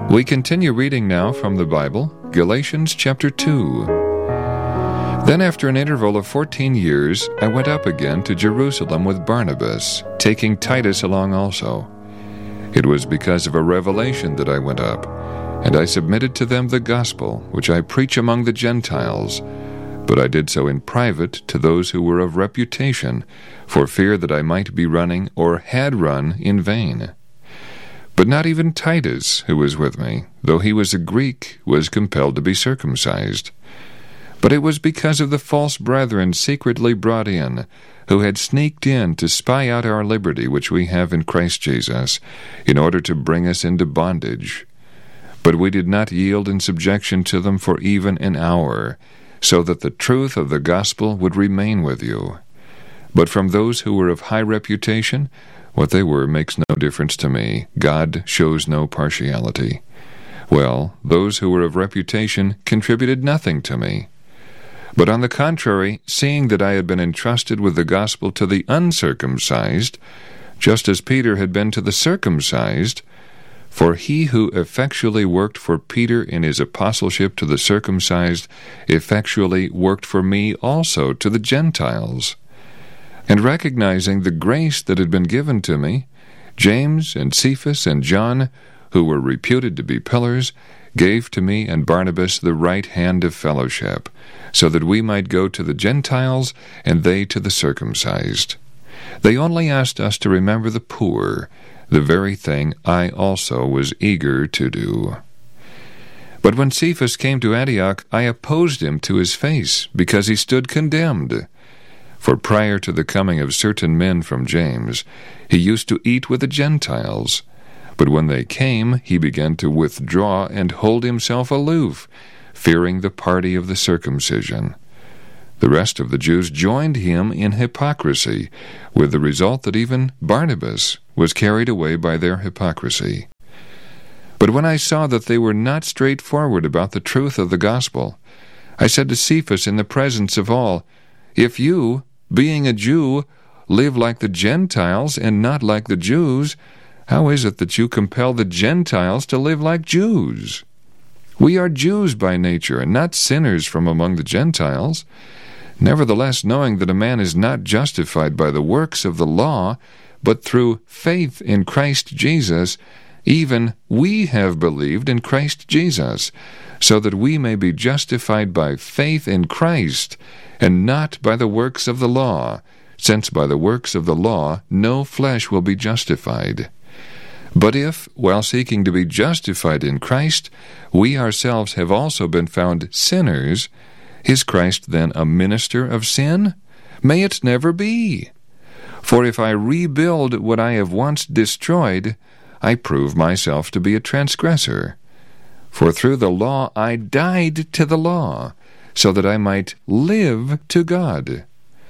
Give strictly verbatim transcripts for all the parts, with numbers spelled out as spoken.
We continue reading now from the Bible, Galatians chapter two. Then after an interval of fourteen years, I went up again to Jerusalem with Barnabas, taking Titus along also. It was because of a revelation that I went up, and I submitted to them the gospel, which I preach among the Gentiles. But I did so in private to those who were of reputation, for fear that I might be running, or had run, in vain. But not even Titus, who was with me, though he was a Greek, was compelled to be circumcised. But it was because of the false brethren secretly brought in, who had sneaked in to spy out our liberty which we have in Christ Jesus, in order to bring us into bondage. But we did not yield in subjection to them for even an hour, so that the truth of the gospel would remain with you. But from those who were of high reputation, what they were makes no difference to me. God shows no partiality. Well, those who were of reputation contributed nothing to me. But on the contrary, seeing that I had been entrusted with the gospel to the uncircumcised, just as Peter had been to the circumcised, for he who effectually worked for Peter in his apostleship to the circumcised effectually worked for me also to the Gentiles. And recognizing the grace that had been given to me, James and Cephas and John, who were reputed to be pillars, gave to me and Barnabas the right hand of fellowship, so that we might go to the Gentiles, and they to the circumcised. They only asked us to remember the poor, the very thing I also was eager to do. But when Cephas came to Antioch, I opposed him to his face, because he stood condemned. For prior to the coming of certain men from James, he used to eat with the Gentiles. But when they came, he began to withdraw and hold himself aloof, fearing the party of the circumcision. The rest of the Jews joined him in hypocrisy, with the result that even Barnabas was carried away by their hypocrisy. But when I saw that they were not straightforward about the truth of the gospel, I said to Cephas in the presence of all, "If you, being a Jew, live like the Gentiles and not like the Jews, how is it that you compel the Gentiles to live like Jews? We are Jews by nature, and not sinners from among the Gentiles. Nevertheless, knowing that a man is not justified by the works of the law, but through faith in Christ Jesus, even we have believed in Christ Jesus, so that we may be justified by faith in Christ, and not by the works of the law, since by the works of the law no flesh will be justified. But if, while seeking to be justified in Christ, we ourselves have also been found sinners, is Christ then a minister of sin? May it never be! For if I rebuild what I have once destroyed, I prove myself to be a transgressor. For through the law I died to the law, so that I might live to God.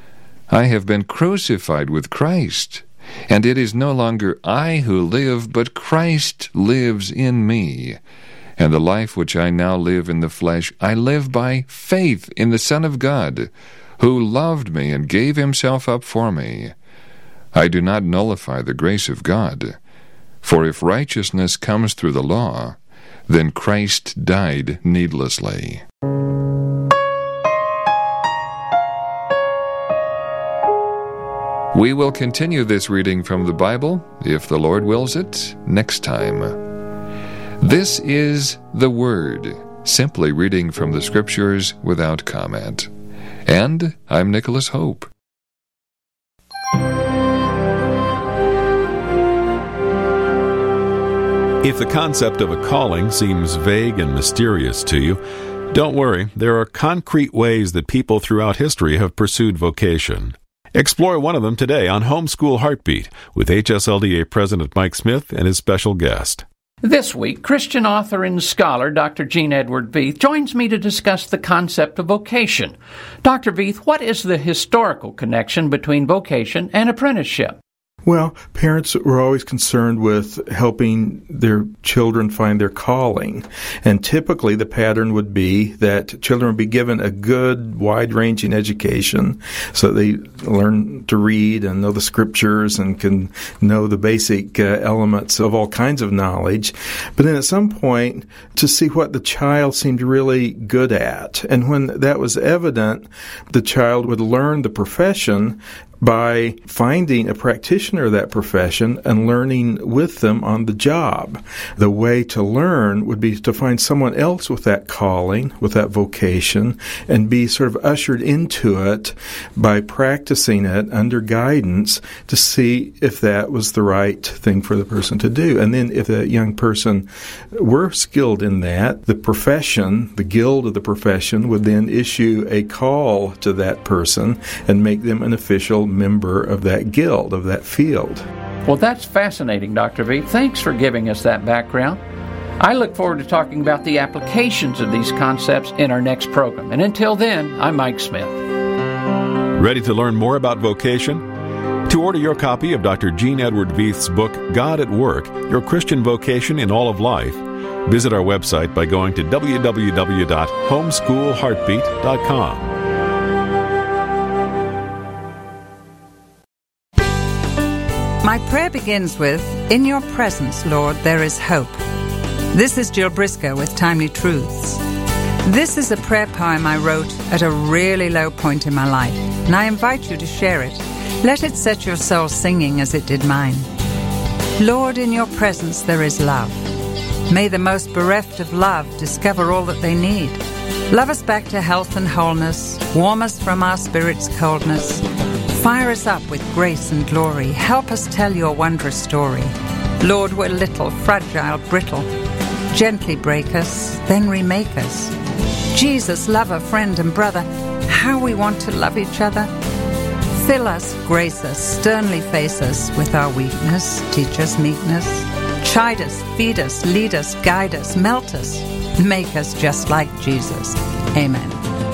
I have been crucified with Christ, and it is no longer I who live, but Christ lives in me. And the life which I now live in the flesh, I live by faith in the Son of God, who loved me and gave himself up for me. I do not nullify the grace of God. For if righteousness comes through the law, then Christ died needlessly." We will continue this reading from the Bible, if the Lord wills it, next time. This is the Word, simply reading from the Scriptures without comment. And I'm Nicholas Hope. If the concept of a calling seems vague and mysterious to you, don't worry, there are concrete ways that people throughout history have pursued vocation. Explore one of them today on Homeschool Heartbeat with H S L D A President Mike Smith and his special guest. This week, Christian author and scholar Doctor Gene Edward Veith joins me to discuss the concept of vocation. Doctor Veith, what is the historical connection between vocation and apprenticeship? Well, parents were always concerned with helping their children find their calling. And typically the pattern would be that children would be given a good, wide-ranging education so they learn to read and know the scriptures and can know the basic uh, elements of all kinds of knowledge. But then at some point, to see what the child seemed really good at. And when that was evident, the child would learn the profession by finding a practitioner of that profession and learning with them on the job. The way to learn would be to find someone else with that calling, with that vocation, and be sort of ushered into it by practicing it under guidance to see if that was the right thing for the person to do. And then if that young person were skilled in that, the profession, the guild of the profession, would then issue a call to that person and make them an official member of that guild, of that field. Well, that's fascinating, Doctor V. Thanks for giving us that background. I look forward to talking about the applications of these concepts in our next program. And until then, I'm Mike Smith. Ready to learn more about vocation? To order your copy of Doctor Gene Edward Veith's book, God at Work, Your Christian Vocation in All of Life, visit our website by going to w w w dot homeschool heartbeat dot com. My prayer begins with, in your presence, Lord, there is hope. This is Jill Briscoe with Timely Truths. This is a prayer poem I wrote at a really low point in my life, and I invite you to share it. Let it set your soul singing as it did mine. Lord, in your presence there is love. May the most bereft of love discover all that they need. Love us back to health and wholeness, warm us from our spirit's coldness. Fire us up with grace and glory. Help us tell your wondrous story. Lord, we're little, fragile, brittle. Gently break us, then remake us. Jesus, lover, friend, and brother, how we want to love each other. Fill us, grace us, sternly face us with our weakness. Teach us meekness. Chide us, feed us, lead us, guide us, melt us. Make us just like Jesus. Amen.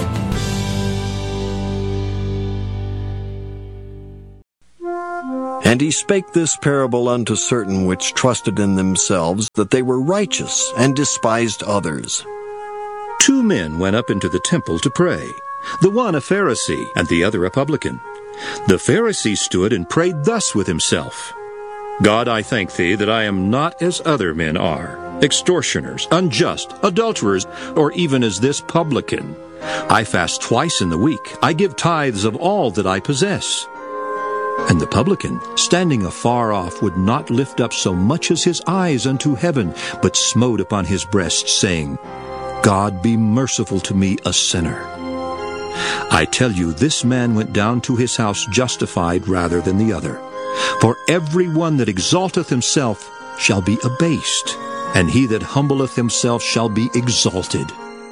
And he spake this parable unto certain which trusted in themselves that they were righteous, and despised others. Two men went up into the temple to pray, the one a Pharisee, and the other a publican. The Pharisee stood and prayed thus with himself, God, I thank thee that I am not as other men are, extortioners, unjust, adulterers, or even as this publican. I fast twice in the week. I give tithes of all that I possess. And the publican, standing afar off, would not lift up so much as his eyes unto heaven, but smote upon his breast, saying, God, be merciful to me, a sinner. I tell you, this man went down to his house justified rather than the other. For every one that exalteth himself shall be abased, and he that humbleth himself shall be exalted.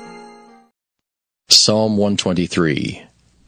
Psalm one twenty-three.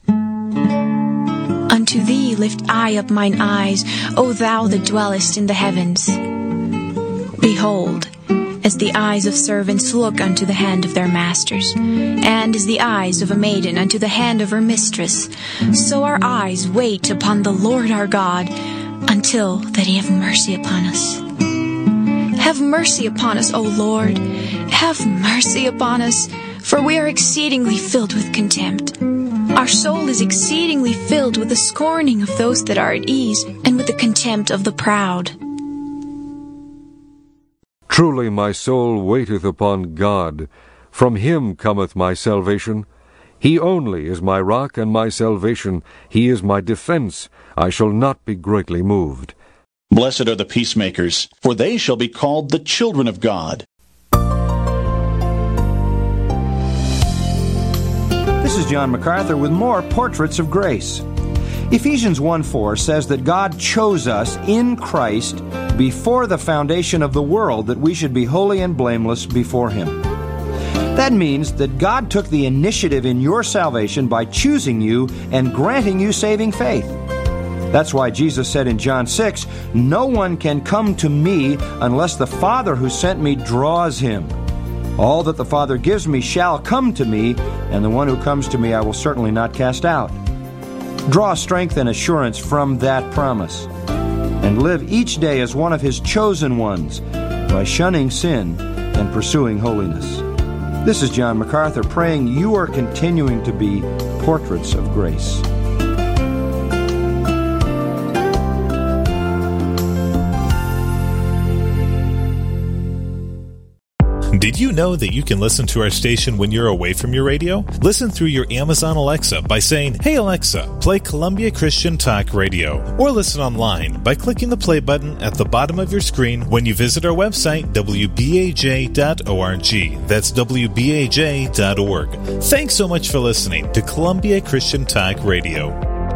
Unto thee lift I up mine eyes, O thou that dwellest in the heavens. Behold, as the eyes of servants look unto the hand of their masters, and as the eyes of a maiden unto the hand of her mistress, so our eyes wait upon the Lord our God, until that he have mercy upon us. Have mercy upon us, O Lord, have mercy upon us, for we are exceedingly filled with contempt. Our soul is exceedingly filled with the scorning of those that are at ease, and with the contempt of the proud. Truly my soul waiteth upon God. From him cometh my salvation. He only is my rock and my salvation. He is my defense. I shall not be greatly moved. Blessed are the peacemakers, for they shall be called the children of God. This is John MacArthur with more Portraits of Grace. Ephesians one four says that God chose us in Christ before the foundation of the world that we should be holy and blameless before Him. That means that God took the initiative in your salvation by choosing you and granting you saving faith. That's why Jesus said in John six, "No one can come to me unless the Father who sent me draws him. All that the Father gives me shall come to me, and the one who comes to me I will certainly not cast out." Draw strength and assurance from that promise. and live each day as one of His chosen ones by shunning sin and pursuing holiness. This is John MacArthur praying you are continuing to be portraits of grace. Did you know that you can listen to our station when you're away from your radio? Listen through your Amazon Alexa by saying, "Hey Alexa, play Columbia Christian Talk Radio." Or listen online by clicking the play button at the bottom of your screen when you visit our website, w b a j dot org. That's w b a j dot org. Thanks so much for listening to Columbia Christian Talk Radio.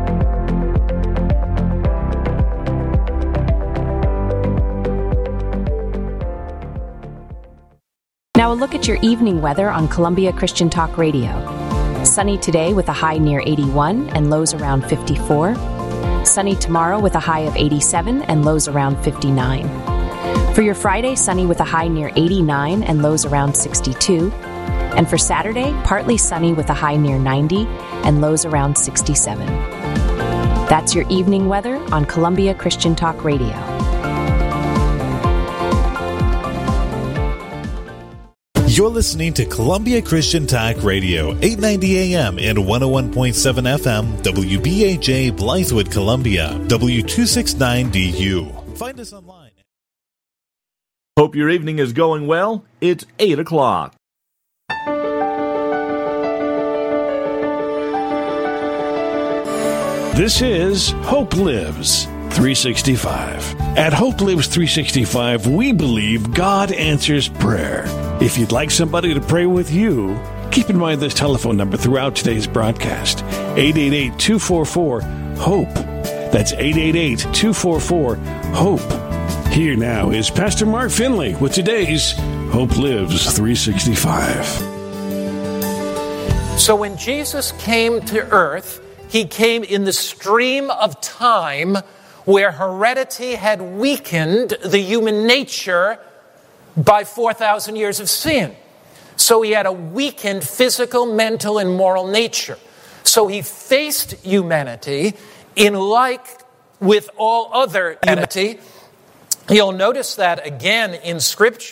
Now a look at your evening weather on Columbia Christian Talk Radio. Sunny today with a high near eighty-one and lows around fifty-four. Sunny tomorrow with a high of eighty-seven and lows around fifty-nine. For your Friday, sunny with a high near eighty-nine and lows around sixty-two. And for Saturday, partly sunny with a high near ninety and lows around sixty-seven. That's your evening weather on Columbia Christian Talk Radio. You're listening to Columbia Christian Talk Radio, eight ninety A M and one oh one point seven F M, W B A J, Blythewood, Columbia, W two sixty-nine D U. Find us online. Hope your evening is going well. It's eight o'clock. This is Hope Lives three sixty-five. At Hope Lives three sixty-five, we believe God answers prayer. If you'd like somebody to pray with you, keep in mind this telephone number throughout today's broadcast, eight eight eight, two four four, HOPE. That's eight eight eight, two four four, HOPE. Here now is Pastor Mark Finley with today's Hope Lives three sixty-five. So when Jesus came to earth, He came in the stream of time where heredity had weakened the human nature by four thousand years of sin. So He had a weakened physical, mental, and moral nature. So He faced humanity in like with all other humanity. You'll notice that again in Scripture.